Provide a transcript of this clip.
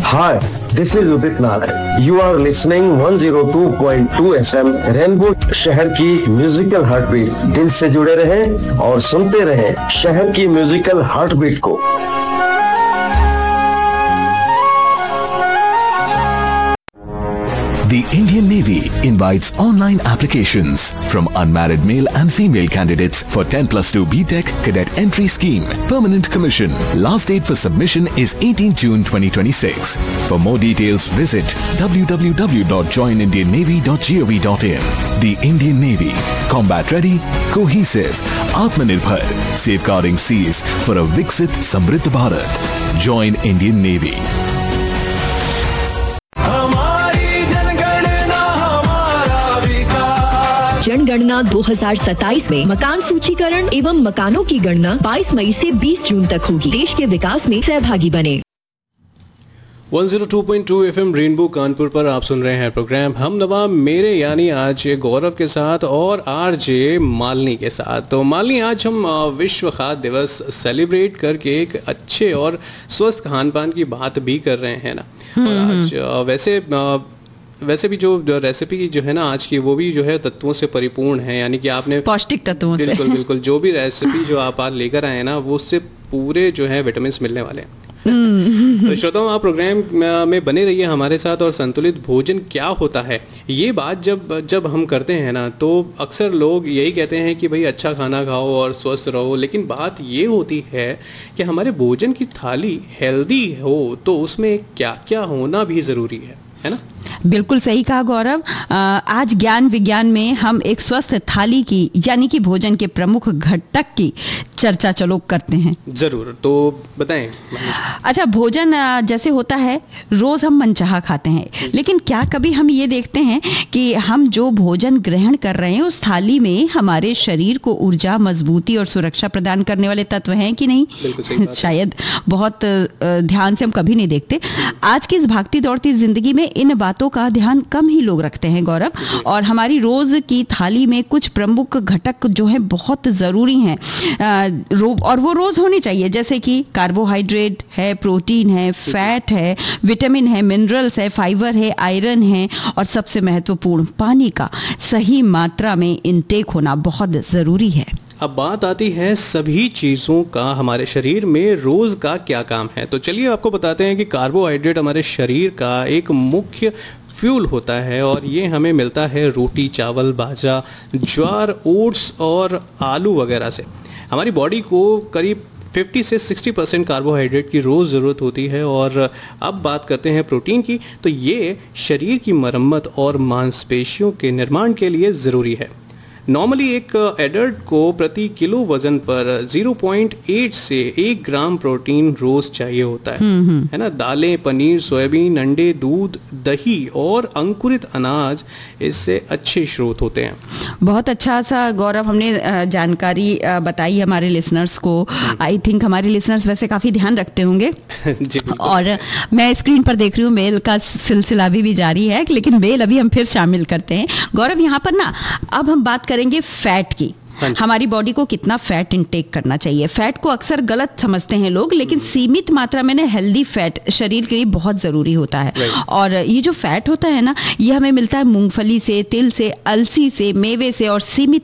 Hi, this is Udit Narayan. You are listening 102.2 FM rainbow शहर की musical heartbeat. दिल से जुड़े रहें और सुनते रहें शहर की म्यूजिकल हार्टबीट को। The Indian Navy invites online applications from unmarried male and female candidates for 10+2 BTech Cadet Entry Scheme, Permanent Commission. Last date for submission is 18 June 2026. For more details, visit www.joinindiannavy.gov.in. The Indian Navy, combat ready, cohesive, Atmanirbhar, safeguarding seas for a Viksit Samriddh Bharat. Join Indian Navy. जनगणना 2027 में मकान सूचीकरण एवं मकानों की गणना 22 मई से 20 जून तक होगी। देश के विकास में सहभागी बने। 102.2 FM रेनबो कानपुर पर आप सुन रहे हैं प्रोग्राम हम नवा मेरे यानी आज गौरव के साथ और आरजे मालिनी के साथ। तो मालिनी, आज हम विश्व खाद्य दिवस सेलिब्रेट करके एक अच्छे और स्वस्थ खान पान की बात भी कर रहे हैं ना। और आज वैसे भी जो रेसिपी जो है ना आज की, वो भी जो है तत्वों से परिपूर्ण है, यानी कि आपने पौष्टिक तत्वों से बिल्कुल जो भी रेसिपी जो आप आज लेकर आए ना, वो उससे पूरे जो है विटामिन मिलने वाले हैं। तो श्रोताओं, आप प्रोग्राम में बने रहिए हमारे साथ। और संतुलित भोजन क्या होता है, ये बात जब हम करते हैं ना, तो अक्सर लोग यही कहते हैं कि भाई अच्छा खाना खाओ और स्वस्थ रहो, लेकिन बात ये होती है कि हमारे भोजन की थाली हेल्दी हो तो उसमें क्या क्या होना भी ज़रूरी है ना। बिल्कुल सही कहा गौरव। आज ज्ञान विज्ञान में हम एक स्वस्थ थाली की यानी कि भोजन के प्रमुख घटक की चर्चा चलो करते हैं। जरूर, तो बताएं। अच्छा, भोजन जैसे होता है रोज हम मनचाहा खाते हैं, लेकिन क्या कभी हम ये देखते हैं कि हम जो भोजन ग्रहण कर रहे हैं उस थाली में हमारे शरीर को ऊर्जा, मजबूती और सुरक्षा प्रदान करने वाले तत्व हैं कि नहीं? शायद बहुत ध्यान से हम कभी नहीं देखते। आज की इस भागती दौड़ती जिंदगी में इन बातों का ध्यान कम ही लोग रखते हैं गौरव। और हमारी रोज की थाली में कुछ प्रमुख घटक जो हैं बहुत ज़रूरी हैं और वो रोज होने चाहिए, जैसे कि कार्बोहाइड्रेट है, प्रोटीन है, फैट है, विटामिन है, मिनरल्स है, फाइबर है, आयरन है और सबसे महत्वपूर्ण पानी का सही मात्रा में इनटेक होना बहुत ज़रूरी है। अब बात आती है सभी चीज़ों का हमारे शरीर में रोज़ का क्या काम है। तो चलिए आपको बताते हैं कि कार्बोहाइड्रेट हमारे शरीर का एक मुख्य फ्यूल होता है और ये हमें मिलता है रोटी, चावल, बाजरा, ज्वार, ओट्स और आलू वगैरह से। हमारी बॉडी को करीब 50 से 60% कार्बोहाइड्रेट की रोज़ ज़रूरत होती है। और अब बात करते हैं प्रोटीन की, तो ये शरीर की मरम्मत और मांसपेशियों के निर्माण के लिए ज़रूरी है। नॉर्मली एक एडल्ट को प्रति किलो वजन पर 0.8 से 1 ग्राम प्रोटीन रोज चाहिए होता है ना। दालें, पनीर, सोयाबीन, अंडे, दूध, दही और अंकुरित अनाज इससे अच्छे स्रोत होते हैं। बहुत अच्छा सा गौरव हमने जानकारी बताई हमारे लिसनर्स को। आई थिंक हमारे लिसनर्स वैसे काफ़ी ध्यान रखते होंगे। और मैं स्क्रीन पर देख रही हूँ मेल का सिलसिला भी जारी है, लेकिन मेल अभी हम फिर शामिल करते हैं। गौरव, यहाँ पर ना अब हम बात करेंगे फैट की। हमारी बॉडी को कितना फैट इंटेक करना चाहिए। फैट को अक्सर गलत समझते हैं लोग, लेकिन सीमित मात्रा में ना हेल्दी फैट शरीर के लिए बहुत ज़रूरी होता है। और ये जो फैट होता है ना, ये हमें मिलता है मूंगफली से, तिल से, अलसी से, मेवे से और सीमित